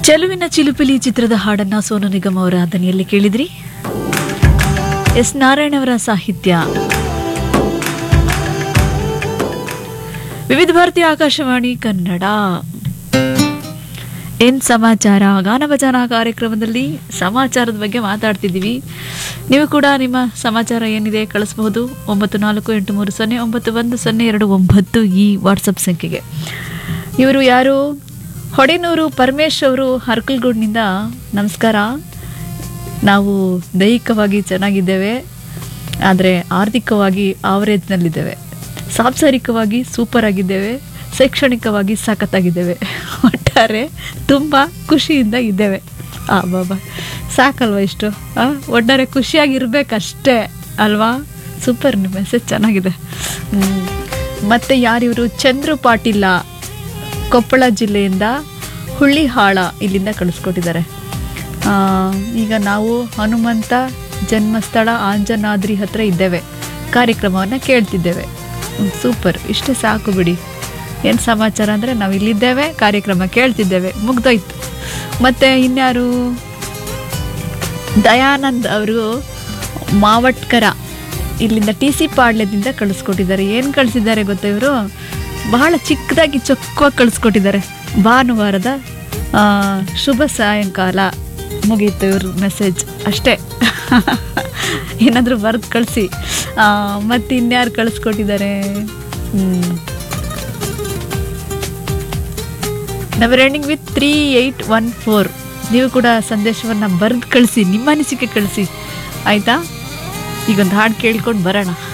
ಚೆಲುವಿನ ಚಿಲುಪಿಲಿ ಚಿತ್ರದ ಹಾಡನ್ನ ಸೋನು ನಿಗಮ್ ಅವರ ದನಿಯಲ್ಲಿ ಕೇಳಿದ್ರಿ. ಎಸ್ ನಾರಾಯಣ್ ಅವರ ಸಾಹಿತ್ಯ. ವಿವಿಧ ಭಾರತಿ ಆಕಾಶವಾಣಿ ಕನ್ನಡ. ಏನ್ ಸಮಾಚಾರ, ಗಾನಭಜನಾ ಕಾರ್ಯಕ್ರಮದಲ್ಲಿ ಸಮಾಚಾರದ ಬಗ್ಗೆ ಮಾತಾಡ್ತಿದ್ದೀವಿ. ನೀವು ಕೂಡ ನಿಮ್ಮ ಸಮಾಚಾರ ಏನಿದೆ ಕಳಿಸಬಹುದು. 9483091029 ಈ ವಾಟ್ಸಪ್ ಸಂಖ್ಯೆಗೆ. ಇವರು ಯಾರು? ಹೊಡೆನೂರು ಪರಮೇಶ್ ಅವರು ಹರ್ಕಲ್ಗೂಡ್ನಿಂದ. ನಮಸ್ಕಾರ. ನಾವು ದೈಹಿಕವಾಗಿ ಚೆನ್ನಾಗಿದ್ದೇವೆ, ಆದರೆ ಆರ್ಥಿಕವಾಗಿ ಆವರೇಜ್ನಲ್ಲಿದ್ದೇವೆ. ಸಾಂಸಾರಿಕವಾಗಿ ಸೂಪರ್ ಆಗಿದ್ದೇವೆ, ಶೈಕ್ಷಣಿಕವಾಗಿ ಸಖತ್ತಾಗಿದ್ದೇವೆ. ಒಟ್ಟಾರೆ ತುಂಬ ಖುಷಿಯಿಂದ ಇದ್ದೇವೆ. ಬಾಬಾ ಸಾಕಲ್ವ ಇಷ್ಟು? ಒಟ್ಟಾರೆ ಖುಷಿಯಾಗಿರ್ಬೇಕಷ್ಟೇ ಅಲ್ವಾ? ಸೂಪರ್, ನಿಮ್ಮ ಮೆಸೇಜ್ ಚೆನ್ನಾಗಿದೆ. ಮತ್ತು ಯಾರಿವರು? ಚಂದ್ರು ಪಾಟೀಲ, ಕೊಪ್ಪಳ ಜಿಲ್ಲೆಯಿಂದ ಹುಳ್ಳಿಹಾಳ ಇಲ್ಲಿಂದ ಕಳಿಸ್ಕೊಟ್ಟಿದ್ದಾರೆ. ಈಗ ನಾವು ಹನುಮಂತ ಜನ್ಮಸ್ಥಳ ಆಂಜನಾದ್ರಿ ಹತ್ರ ಇದ್ದೇವೆ, ಕಾರ್ಯಕ್ರಮವನ್ನು ಕೇಳ್ತಿದ್ದೇವೆ. ಸೂಪರ್, ಇಷ್ಟೇ ಸಾಕು ಬಿಡಿ. ಏನು ಸಮಾಚಾರ ಅಂದರೆ ನಾವು ಇಲ್ಲಿದ್ದೇವೆ, ಕಾರ್ಯಕ್ರಮ ಕೇಳ್ತಿದ್ದೇವೆ, ಮುಗ್ದೋಯ್ತು. ಮತ್ತು ಇನ್ಯಾರು? ದಯಾನಂದ್ ಅವರು ಮಾವಟ್ಕರ ಇಲ್ಲಿಂದ TC ಪಾಳ್ಯದಿಂದ ಕಳಿಸ್ಕೊಟ್ಟಿದ್ದಾರೆ. ಏನು ಕಳಿಸಿದ್ದಾರೆ ಗೊತ್ತಾ ಇವರು? ಬಹಳ ಚಿಕ್ಕದಾಗಿ ಚೊಕ್ಕವಾಗಿ ಕಳಿಸ್ಕೊಟ್ಟಿದ್ದಾರೆ. ಭಾನುವಾರದ ಶುಭ ಸಾಯಂಕಾಲ. ಮುಗೀತು ಇವ್ರ ಮೆಸೇಜ್ ಅಷ್ಟೇ. ಏನಾದರೂ ಬರೆದು ಕಳಿಸಿ. ಮತ್ತು ಇನ್ಯಾರು ಕಳಿಸ್ಕೊಟ್ಟಿದ್ದಾರೆ? ನಾವು ರನ್ನಿಂಗ್ ವಿತ್ 3814. ನೀವು ಕೂಡ ಸಂದೇಶವನ್ನು ಬರೆದು ಕಳಿಸಿ, ನಿಮ್ಮ ಅನಿಸಿಕೆ ಕಳಿಸಿ ಆಯಿತಾ? ಈಗೊಂದು ಹಾಡು ಕೇಳ್ಕೊಂಡು ಬರೋಣ.